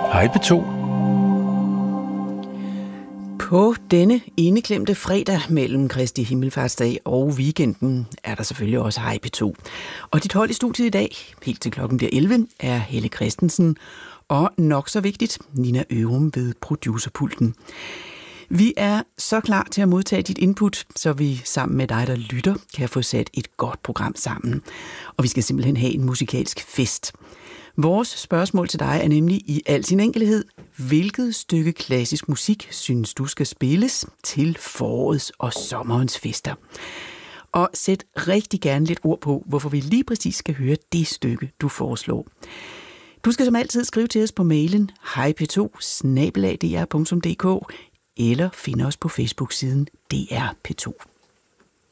Hej P2. På denne indeklemte fredag mellem Kristi Himmelfartsdag og weekenden er der selvfølgelig også Hej P2. Og dit hold i studiet i dag, helt til klokken bliver 11, er Helle Christensen og nok så vigtigt, Nina Ørum ved producerpulten. Vi er så klar til at modtage dit input, så vi sammen med dig, der lytter, kan få sat et godt program sammen. Og vi skal simpelthen have en musikalsk fest. Vores spørgsmål til dig er nemlig i al sin enkelhed: hvilket stykke klassisk musik synes du skal spilles til forårets og sommerens fester? Og sæt rigtig gerne lidt ord på, hvorfor vi lige præcis skal høre det stykke, du foreslår. Du skal som altid skrive til os på mailen hejp2@dr.dk eller finde os på Facebook-siden DR P2.